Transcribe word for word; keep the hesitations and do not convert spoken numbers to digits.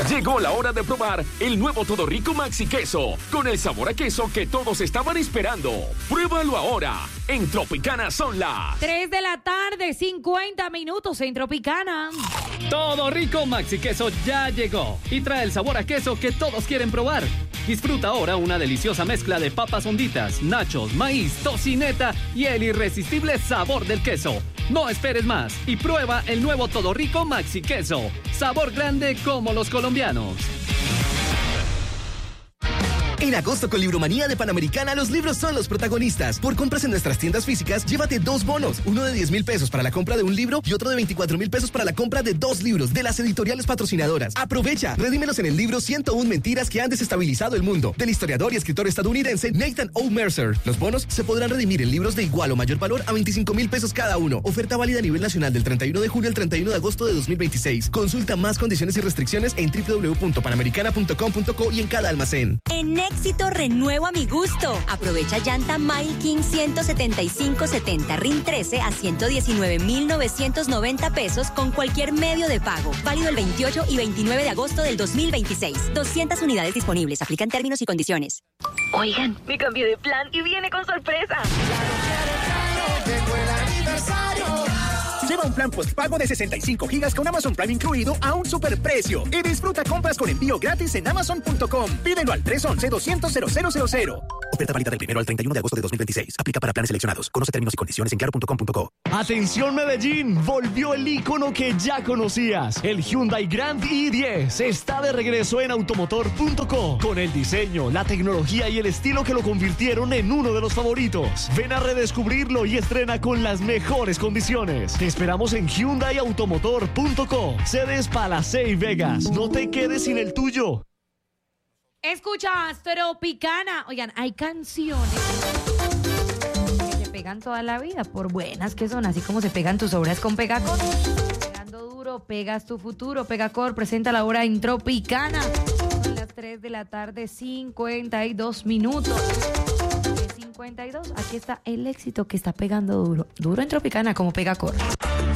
Llegó la hora de probar el nuevo Todo Rico Maxi Queso, con el sabor a queso que todos estaban esperando. Pruébalo ahora. En Tropicana son las tres de la tarde, cincuenta minutos en Tropicana. Todo Rico Maxi Queso ya llegó y trae el sabor a queso que todos quieren probar. Disfruta ahora una deliciosa mezcla de papas honditas, nachos, maíz, tocineta y el irresistible sabor del queso. No esperes más y prueba el nuevo Todo Rico Maxi Queso. Sabor grande como los colombianos. En agosto con Libromanía de Panamericana, los libros son los protagonistas. Por compras en nuestras tiendas físicas, llévate dos bonos. Uno de diez mil pesos para la compra de un libro y otro de veinticuatro mil pesos para la compra de dos libros de las editoriales patrocinadoras. Aprovecha, redímelos en el libro ciento una mentiras que han desestabilizado el mundo, del historiador y escritor estadounidense Nathan O. Mercer. Los bonos se podrán redimir en libros de igual o mayor valor a veinticinco mil pesos cada uno. Oferta válida a nivel nacional del treinta y uno de julio al treinta y uno de agosto de dos mil veintiséis. Consulta más condiciones y restricciones en doble u doble u doble u punto panamericana punto com punto co y en cada almacén. En Éxito renuevo a mi gusto. Aprovecha llanta Mile King ciento setenta y cinco setenta R I N trece a ciento diecinueve mil novecientos noventa pesos con cualquier medio de pago. Válido el veintiocho y veintinueve de agosto del dos mil veintiséis. doscientas unidades disponibles. Aplican términos y condiciones. Oigan, me cambié de plan y viene con sorpresa. Lleva un plan postpago de sesenta y cinco gigas con Amazon Prime incluido a un superprecio y disfruta compras con envío gratis en amazon punto com. Pídelo al tres once doscientos cero cero cero cero. Oferta válida del primero al treinta y uno de agosto de dos mil veintiséis. Aplica para planes seleccionados. Conoce términos y condiciones en claro punto com punto co. Atención Medellín, volvió el ícono que ya conocías. El Hyundai Grand i diez está de regreso en automotor punto co con el diseño, la tecnología y el estilo que lo convirtieron en uno de los favoritos. Ven a redescubrirlo y estrena con las mejores condiciones. Te esperamos en Hyundai automotor punto co. Sedes Palacé y Vegas. No te quedes sin el tuyo. Escuchas Tropicana. Oigan, hay canciones que se pegan toda la vida, por buenas que son, así como se pegan tus obras con Pegacor. Pegando duro, pegas tu futuro. Pegacor presenta la hora en Tropicana. Son las tres de la tarde, cincuenta y dos minutos. cincuenta y dos, aquí está el éxito que está pegando duro. Duro en Tropicana como Pegacor.